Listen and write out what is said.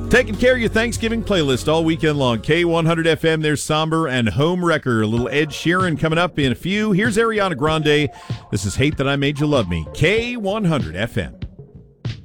Taking care of your Thanksgiving playlist all weekend long. K100 FM, there's Somber and Home Wrecker. A little Ed Sheeran coming up in a few. Here's Ariana Grande. This is Hate That I Made You Love Me. K100 FM.